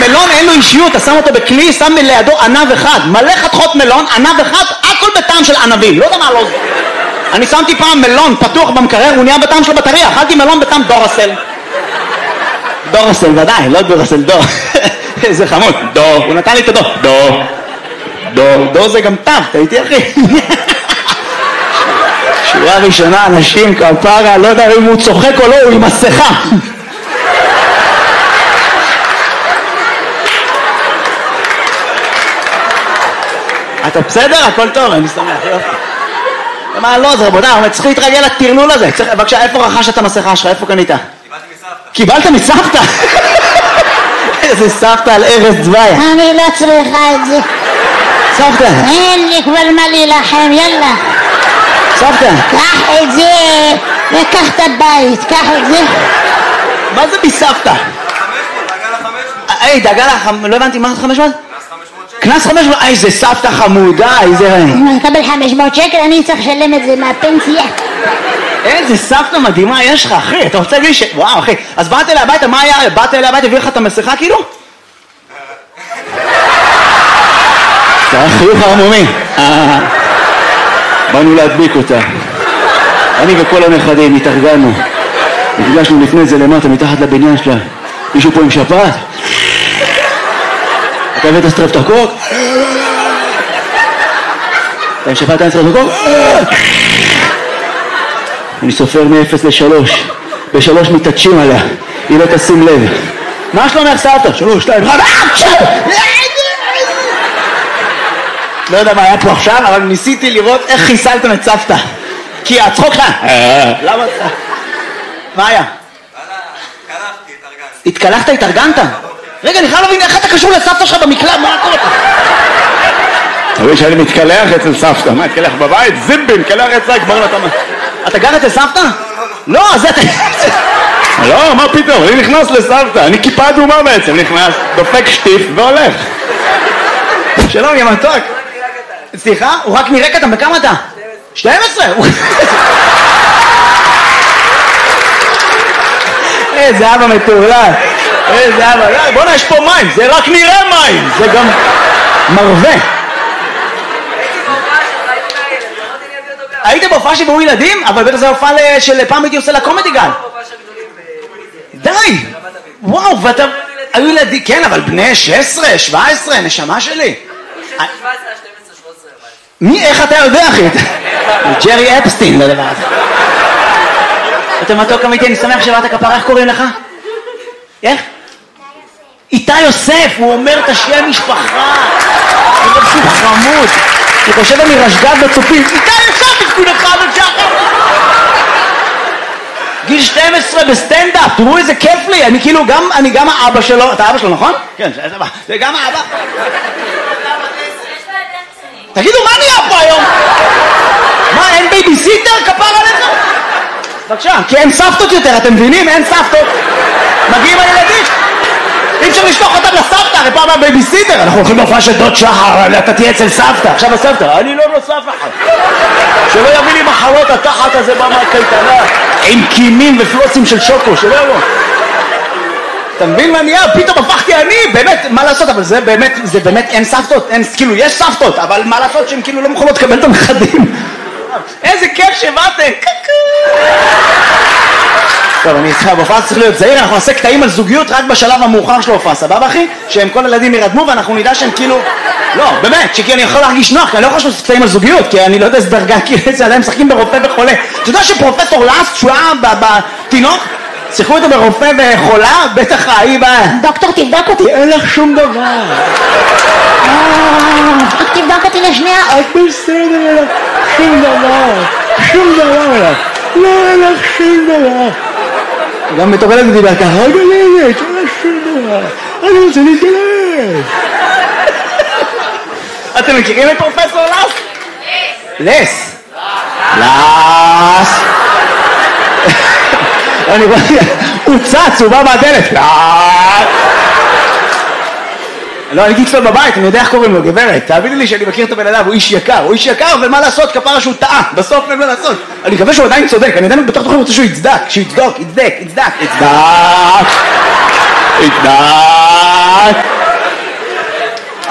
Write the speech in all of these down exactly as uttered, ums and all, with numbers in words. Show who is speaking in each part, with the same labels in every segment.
Speaker 1: המלון אין לו אישיות, אתה שם אותו בכלי, שם לידו ענב אחד, מלא חתכות מלון, ענב אחד, הכל בטעם של ענבים, לא יודע מה לא זה. אני שמתי פעם מלון פתוח במקרר, הוא נהיה בטעם של בטריה, אכלתי מלון בטעם דורסל. דורסל, ודאי, לא דורסל, דור. זה חמוד, דור, הוא נתן לי את הדור. דור, דור, דור זה גם טב, אתה איתי אחי? שורה ראשונה, אנשים, כפרה, לא יודע אם הוא צוחק או לא, הוא עם מסכה. אתה בסדר? הכל טוב, אני שמח, יופי. מה לא זה, רבותי, אבל צריך להתרגל לטרלול הזה. בבקשה, איפה רכשת את המסכה שלך? איפה קנית? קיבלת מסבתא. קיבלת מסבתא? איזה סבתא על ארז דווי.
Speaker 2: אני לא צריכה את זה.
Speaker 1: סבתא.
Speaker 2: אין לי כבר מה להילחם, יאללה.
Speaker 1: סבתא.
Speaker 2: קח את זה, וקח את הבית, קח את זה.
Speaker 1: מה זה מסבתא? היי, דאגה לך, לא הבנתי, מה זה חמש מאות? קנס חמש מאות, איזה סבתא חמודה, איזה...
Speaker 2: אם אני אקבל חמש מאות שקל, אני צריך לשלם את זה מהפנסיה.
Speaker 1: איזה סבתא מדהימה יש לך, אחי, אתה רוצה להגיד ש... וואו, אחי, אז באת אליי הביתה, מה היה? באת אליי הביתה, הביא לך את המסכה כאילו? זה היה חיוך הרמומי. באנו להדביק אותה. אני וכל הנכדים התארגנו. נפגשנו לפני זה למטה, מתחת לבניין שלה. מישהו פה עם שפעת? אתה הבאת סטרפטוקוק? אתה עם שפעת עם סטרפטוקוק? אני סופר מ-אפס לשלוש. בשלוש מתעטשים עליה. היא לא תשים לב. מה שלומך סבתא? שלוש, שתיים, אחד. לא יודע מה היה פה עכשיו, אבל ניסיתי לראות איך חיסלתם את סבתא. כי הצחוק לה. למה? מה היה?
Speaker 3: התקלחתי, התארגנתי.
Speaker 1: התקלחת, התארגנת? רגע, אני חייב להבין איך אתה קשור לסבתא שלך במקלט, מה קורה?
Speaker 4: תראי שאני מתקלח אצל סבתא, מה, התקלח בבית? זימבי, מתקלח אצלה, כבר לא תמה.
Speaker 1: אתה גר אצל סבתא? לא, זה אתה...
Speaker 4: לא, מה פתאום, אני נכנס לסבתא, אני כיפה אדומה בעצם, נכנס, דופק שטיף והולך.
Speaker 1: שלום, יא מתוק. סליחה? הוא רק נראה קטן, בכמה אתה? שתים עשרה? איזה אבא מטורלל. איזה אבא, בוא'נה, יש פה מים, זה רק נראה מים, זה גם מרווה. היית בהופעה שבאו ילדים? אבל בטח זה הופעה של פעם הייתי עושה לקומדי גל. די! וואו, ואתה... היו ילדים, כן, אבל בני שש עשרה, שבע עשרה, נשמה שלי. מי, איך אתה יודע, אחי? ג'רי אפסטין, לדבר הזה. אתה מתוק אמיתי, אני שמח שבאת כפרה, איך קוראים לך? איך? איתי יוסף, הוא אומר את השם משפחה. הוא אומר שהוא חמוד. הוא חושב אני רשגב בצופים. איתי יוסף, תפקוד אחד עוד שחר. גיל שתים עשרה בסטנדאפ, תראו איזה כיף לי. אני כאילו גם, אני גם האבא שלו. אתה אבא שלו, נכון? כן, זה גם האבא. תגידו, מה נהיה פה היום? מה, אין בייביסיטר? כפר עליך? בבקשה, כי אין סבתות יותר, אתם מבינים? אין סבתות. מגיעים הילדים. אי אפשר לשלוח אותם לסבתא, הרי פעם הבייביסיטר. אנחנו הולכים להופעה של דוד שחר, אתה תהיה אצל סבתא. עכשיו הסבתא, אני לא נוסף אחד. שלא יביא לי מחלות התחת הזה במה קייטנה, עם קימים ופלוסים של שוקו, שלא יבוא. אתה מבין מה נהיה? פתאום הפכתי אני, באמת, מה לעשות? אבל זה באמת, זה באמת אין סבתות, אין, כאילו, יש סבתות, אבל מה לעשות שהן כאילו לא מוכנות לקבל את הנכדים? איזה כיף שבאתם! טוב, אני איתך, בהופעה צריך להיות זהיר, אנחנו נעשה קטעים על זוגיות רק בשלב המאוחר של ההופעה, סבבה אחי? שהם כל הילדים ירדמו ואנחנו נדע שהם כאילו... לא, באמת, שכי אני יכול להרגיש נוח, כי אני לא יכול לעשות קטעים על זוגיות, כי אני לא יודע איזה דרגה, כי איזה עדיין משחקים ברופא וחולה. אתה יודע שפרופסור לאסט, שהוא היה בתינוק, שיחקו אותו ברופא וחולה, בטח ההיא ב...
Speaker 2: דוקטור, תבדוק אותי.
Speaker 1: אין לך שום דבר.
Speaker 2: רק תבדוק אותי לשנייה.
Speaker 1: את בסדר, אין לך שום דבר. שום דבר. לא, אין לך שום דבר. גם מטורלת ודיבר ככה, רגע לילת, אין לך שום דבר. אני רוצה להתגלש. אתם מכירים את פרופסור לס? לס. לס. אני רואה, הוא צץ, הוא בא מהדלת. לא, אני הייתי אצלו בבית, אני יודע איך קוראים לו, גברת. תאמיני לי שאני מכיר את הבן אדם, הוא איש יקר. הוא איש יקר, אבל מה לעשות? כפרה שהוא טעה. בסוף אין מה לעשות. אני מקווה שהוא עדיין צודק. אני עדיין בתוך תוכן רוצה שהוא יצדק. שהוא יצדוק, יצדק, יצדק, יצדק. יצדק. יצדק.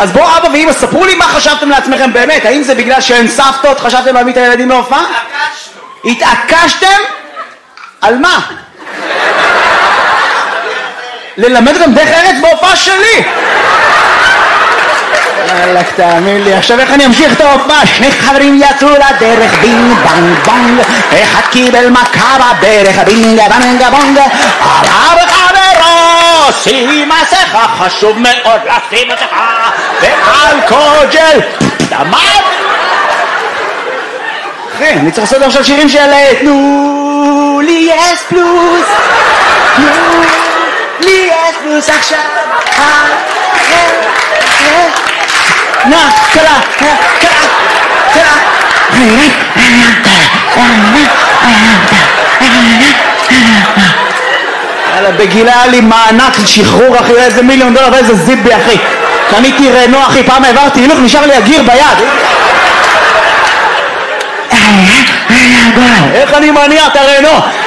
Speaker 1: אז בואו אבא ואמא, ספרו לי מה חשבתם לעצמכם באמת. האם זה בגלל שאין סבתות, חשבתם להביא את הילדים להופעה? התעקשנו. התעקשתם? על מה? ללמד אותם דרך ארץ בהופעה שלי. יאללה, תאמין לי, עכשיו איך אני אמשיך את ההופעה? שני חברים יצאו לדרך, בינג בנג בונג, אחד קיבל מכה בברך, בינג בנג בונג, אמר חברו, שים מסכה, חשוב מאוד לשים מסכה, ואלכוג'ל, דמם. אחי, אני צריך לעשות עכשיו שירים של תנו לי אס פלוס, תנו לי אס פלוס עכשיו, נא, קלה, קלה, קלה. יאללה, בגילה היה לי מענק שחרור, אחי, איזה מיליון דולר ואיזה זיבי, אחי. קניתי רנו, אחי, פעם העברתי הילוך, נשאר לי הגיר ביד. איך אני מניע את הרנו?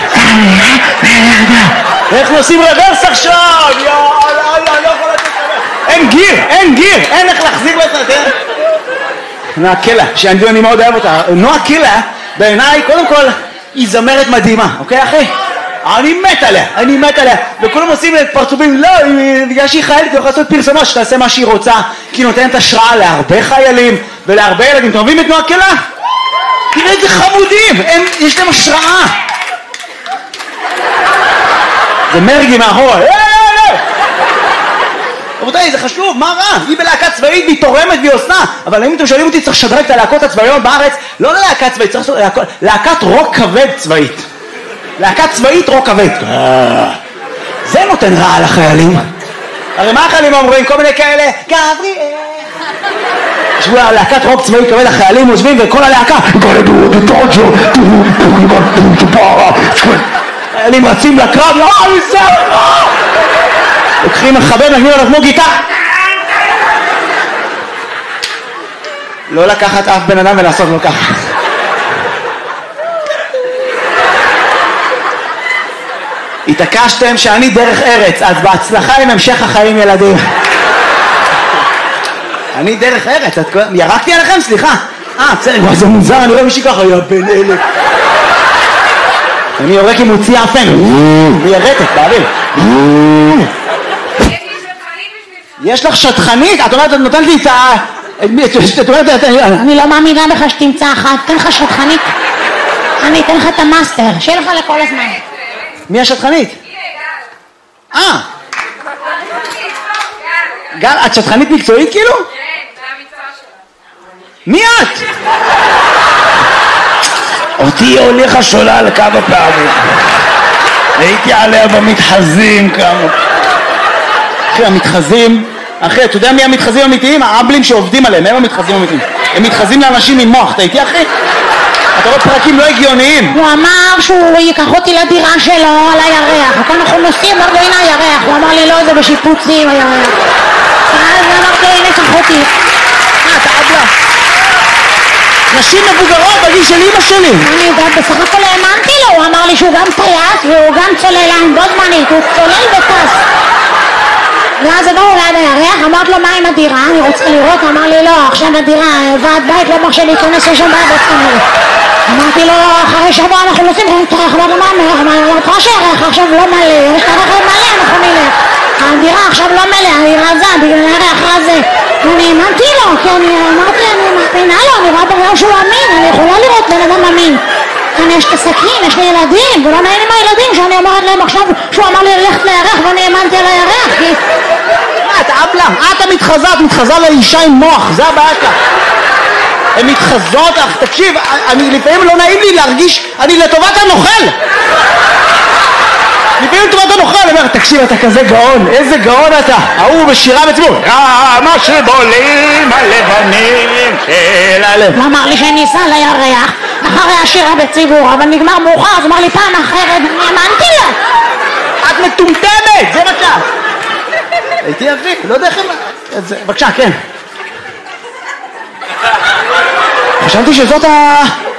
Speaker 1: איך נוסעים רוורס עכשיו? יאללה, אני לא יכול לתת לך. אין גיר, אין גיר, אין איך להחזיר לזה. נועה קילה, שאני מאוד אוהב אותה. נועה קילה, בעיניי, קודם כל, היא זמרת מדהימה, אוקיי אחי? אני מת עליה, אני מת עליה. וכולם עושים את פרצופים, לא, בגלל שהיא חיילת, היא יכולה לעשות פרסומה שתעשה מה שהיא רוצה, כי היא נותנת השראה להרבה חיילים ולהרבה ילדים. אתם אוהבים את נועה קילה? תראה איזה חמודים, הם, יש להם השראה. זה מרגי מאחורה. רבותיי, זה חשוב, מה רע? היא בלהקה צבאית והיא תורמת והיא עושה. אבל אם אתם שואלים אותי, צריך לשדרג את הלהקות הצבאיות בארץ, לא ללהקה צבאית, צריך לעשות להקת רוק כבד צבאית. להקת צבאית רוק כבד. זה נותן רע לחיילים. הרי מה החיילים אומרים? כל מיני כאלה, גבריאל. ישבו להקת רוק צבאי כבד, החיילים יושבים וכל הלהקה חיילים רצים לקרב, לא, אני זה, לא! לוקחים מחבר, נגנים עליו כמו גיטה. לא לקחת אף בן אדם ולעשות לו ככה. התעקשתם שאני דרך ארץ, אז בהצלחה עם המשך החיים ילדים. אני דרך ארץ, ירקתי עליכם? סליחה. אה, בסדר, זה מוזר, אני רואה מישהי ככה, יא בן אלף. אני יורק עם מוציא אפן, מיירטת, באוויר. יש לך שטחנית? את אומרת, את נותנת לי את ה... את אומרת,
Speaker 2: אני לא מאמינה בך שתמצא אחת, תן לך שטחנית. אני אתן לך את המאסטר, שיהיה לך לכל הזמן.
Speaker 1: מי השטחנית? אה. גל, את שטחנית מקצועית כאילו? כן, זה המקצוע שלה. מי את? אותי הוליכה שולל כמה פעמים. הייתי עליה במתחזים כמה. אחי, המתחזים, אחי, אתה יודע מי המתחזים האמיתיים? האבלים שעובדים עליהם, הם המתחזים האמיתיים. הם מתחזים לאנשים עם מוח, אתה איתי אחי? אתה רואה פרקים לא הגיוניים.
Speaker 2: הוא אמר שהוא ייקח אותי לדירה שלו על הירח, וכל אנחנו נוסעים, אמרנו הנה הירח, הוא אמר לי לא, זה בשיפוצים הירח. אז אמרתי הנה קח אותי.
Speaker 1: אה, אתה אבלה. נשים מבוגרות בגיל של אמא שלי.
Speaker 2: אני יודעת, בסך הכל האמנתי לו, הוא אמר לי שהוא גם טייס והוא גם צוללן, בו זמנית, הוא צולל וטס. ואז עברנו ליד הירח, אמרת לו מה עם הדירה, אני רוצה לראות, אמר לי לא, עכשיו הדירה, ועד בית לא מרשה להיכנס לשם בעד עצמנו. אמרתי לו, אחרי שבוע אנחנו נוסעים, אמרתי לו מה מלך, אמרתי לך שהירח עכשיו לא מלא, יש את הרכב מלא, אנחנו נלך. הדירה עכשיו לא מלא, היא רזה, בגלל הירח רזה. אני האמנתי לו, כי אני אמרתי, אני מחפינה לו, אני רואה בגלל שהוא אמין, אני יכולה לראות בן אדם אמין. כאן יש את הסכין, יש לי ילדים, ולא נעים עם הילדים שאני אומרת להם עכשיו שהוא אמר לי ללכת לירח ואני האמנתי על הירח, כי...
Speaker 1: מה, את אבלה? את המתחזה, את מתחזה לאישה עם מוח, זה הבעיה שלך. הן מתחזות, אך תקשיב, אני לפעמים לא נעים לי להרגיש, אני לטובת הנוכל. לפעמים לטובת הנוכל, אני אומר, תקשיב, אתה כזה גאון, איזה גאון אתה. ההוא בשירה בציבור, מה שבולים הלבנים של הלב.
Speaker 2: הוא אמר לי שאני אסע לירח אחרי השירה בציבור, אבל נגמר מאוחר, אז אמר לי פעם אחרת, אני האמנתי לו.
Speaker 1: את מטומטמת, זה מה שאת. הייתי אבי, לא יודע איך הם... בבקשה, כן. חשבתי שזאת ה...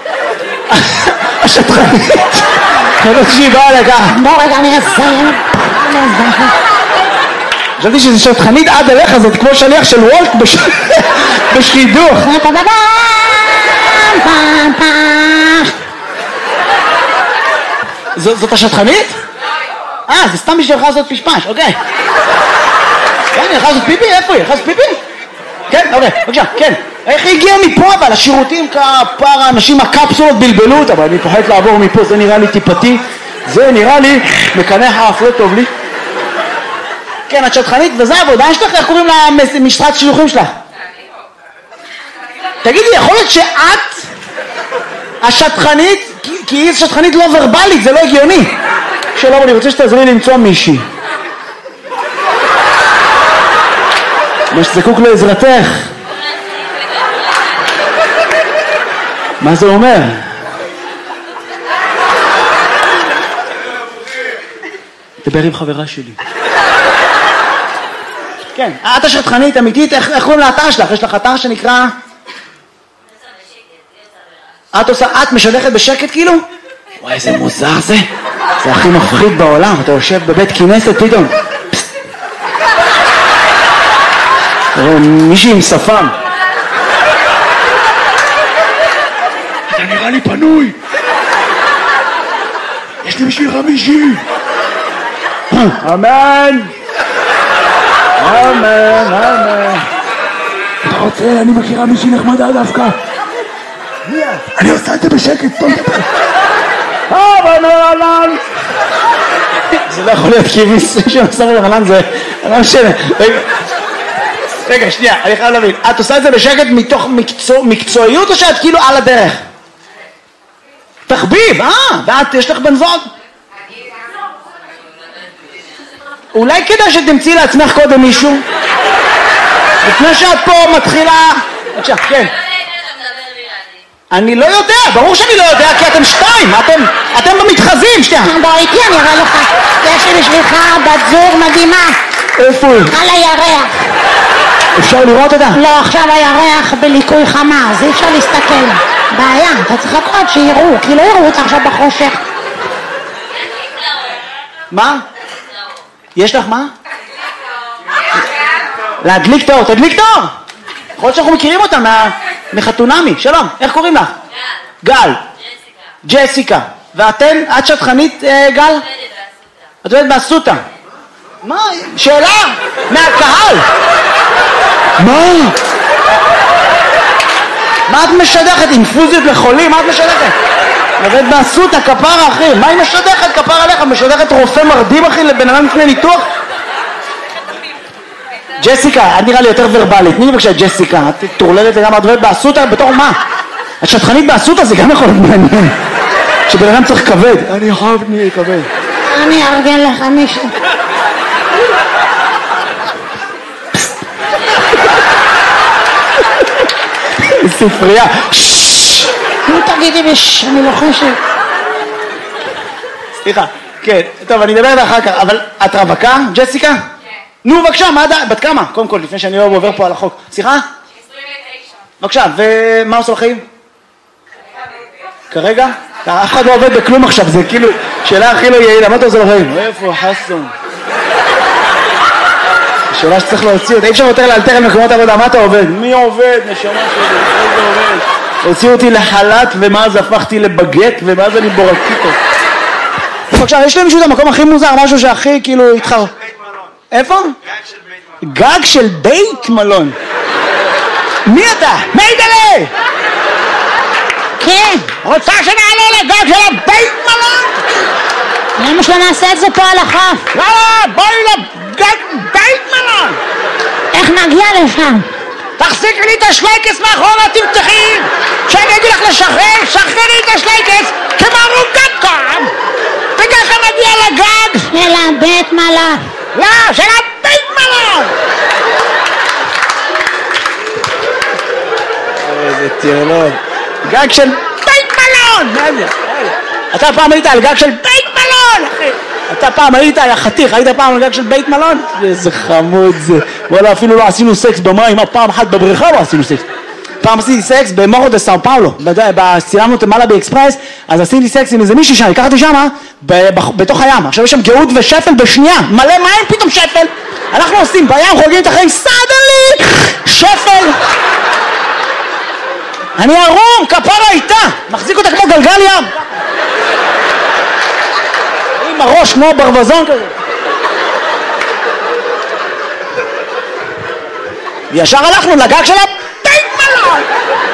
Speaker 1: השטחנית. חשבתי שהיא באה לכך.
Speaker 2: בוא רגע, אני אסיים.
Speaker 1: חשבתי שזה שטחנית עד אליך, זאת כמו שליח של וולט בשידוך. זאת השטחנית? אה, זה סתם בשביל לך לעשות פשפש, אוקיי. כן, היא הלכה לעשות פיפי? איפה היא? הלכה לעשות פיפי? כן, אוקיי, בבקשה, כן. איך היא הגיעה מפה אבל? השירותים כפר האנשים הקפסולות בלבלו אותה, אבל אני פוחד לעבור מפה, זה נראה לי טיפתי. זה נראה לי מקנח האף, לא טוב לי. כן, את שטחנית, וזה העבודה שלך, איך קוראים למשרת שילוחים שלך? תגידי, יכול להיות שאת השטחנית, כי, כי היא שטחנית לא ורבלית, זה לא הגיוני. שלום, אני רוצה שתעזרי לי למצוא מישהי. מה שזקוק לעזרתך. מה זה אומר? דבר עם חברה שלי. כן, את השטחנית אמיתית, איך, איך קוראים לאתר שלך? יש לך אתר שנקרא... את עושה, את משדכת בשקט כאילו? וואי, איזה מוזר זה. זה הכי מפחיד בעולם, אתה יושב בבית כנסת פתאום. תראה, מישהי עם שפם. אתה נראה לי פנוי. יש לי בשבילך מישהי. אמן. אמן, אמן. אתה רוצה, אני מכירה מישהי נחמדה דווקא. אני עושה את זה בשקט, טוב דבר. אה, בנרלן. זה לא יכול להיות כי מישהו שעושה בנרלן זה... לא משנה. רגע, שנייה, אני חייב להבין. את עושה את זה בשקט מתוך מקצועיות או שאת כאילו על הדרך? תחביב, אה, ואת, יש לך בן זוג? אולי כדאי שתמצאי לעצמך קודם מישהו? לפני שאת פה מתחילה... בבקשה, כן. אני לא יודע, ברור שאני לא יודע, כי אתם שתיים, אתם, אתם במתחזים, שתיים.
Speaker 2: בוא איתי, אני אראה לך. יש לי בשבילך בת זוג מדהימה.
Speaker 1: איפה היא?
Speaker 2: על הירח.
Speaker 1: אפשר לראות אותה?
Speaker 2: לא, עכשיו הירח בליקוי חמה, אז אי אפשר להסתכל. בעיה, אתה צריך לקרות שיראו, כי לא יראו אותה עכשיו בחושך.
Speaker 1: מה? יש לך מה? להדליק תאור, תדליק תאור! יכול להיות שאנחנו מכירים אותה מחתונמי. שלום, איך קוראים לך? גל. גל. ג'סיקה. ואתן, את שטחנית, גל? את עובדת באסותא. מה? שאלה? מהקהל. מה? מה את משדכת? אינפוזיות לחולים? מה את משדכת? עובדת באסותא, כפרה אחי. מה היא משדכת? כפרה עליך. משדכת רופא מרדים אחי לבן אדם לפני ניתוח? ג'סיקה, את נראה לי יותר ורבלית. תני לי בבקשה ג'סיקה, את תורללת לגמרי, את עובדת באסותא בתור מה? את שטחנית באסותא, זה גם יכול להיות מעניין. שבן אדם צריך כבד. אני חייב נהיה כבד.
Speaker 2: אני ארגן לך מישהו.
Speaker 1: ספרייה.
Speaker 2: נו תגידי בש, אני לא חושב.
Speaker 1: סליחה, כן, טוב, אני אדבר אחר כך, אבל את רווקה, ג'סיקה? נו, בבקשה, מה עדיין? בת כמה? קודם כל, לפני שאני לא עובר פה על החוק. סליחה?
Speaker 5: עשרים ותשע.
Speaker 1: בבקשה, ומה עושה לחיים? כרגע? אף אחד לא עובד בכלום עכשיו, זה כאילו שאלה הכי לא יעילה, מה אתה עושה לחיים? איפה חסון? שאלה שצריך להוציא אותה, אי אפשר יותר לאלתר על מקומות עבודה, מה אתה עובד? מי עובד? נשמה שלי, איזה עובד? הוציאו אותי לחל"ת ומאז הפכתי לבגט ומאז אני בורקיטו. בבקשה, יש לי מישהו את המקום הכי מוזר, משהו שהכי כאילו התחר... איפה? גג של בית מלון. מי אתה? מיידלה!
Speaker 2: כן.
Speaker 1: רוצה שנעלה לגג של הבית מלון?
Speaker 2: למה שלא נעשה את זה פה על החוף?
Speaker 1: לא, בואי לגג בית מלון!
Speaker 2: איך נגיע לשם?
Speaker 1: תחזיקי לי את השלייקס מאחורה, תמתחי! שאני אגיד לך לשחרר, שחררי את השלייקס כמו רוגטקום! וככה נגיע לגג!
Speaker 2: של הבית מלון.
Speaker 1: לא, של הבית מלון! איזה טירלון. גג של בית מלון! אתה פעם היית על גג של בית מלון, אחי! אתה פעם היית, היה חתיך, היית פעם על גג של בית מלון? איזה חמוד זה. וואלה, אפילו לא עשינו סקס במים, פעם אחת בבריכה לא עשינו סקס. פעם עשיתי סקס במורו דה סאו פאולו, צילמנו את מעלה באקספרס, אז עשיתי סקס עם איזה מישהי שם, לקחתי שמה, בתוך הים. עכשיו יש שם גאות ושפל בשנייה, מלא מים, פתאום שפל. אנחנו עושים בים, חוגגים את החיים, סדלי! שפל! אני ערום, כפרה איתה! מחזיק אותה כמו גלגל ים! עם הראש כמו ברווזון כזה. ישר הלכנו לגג של הבית מלון!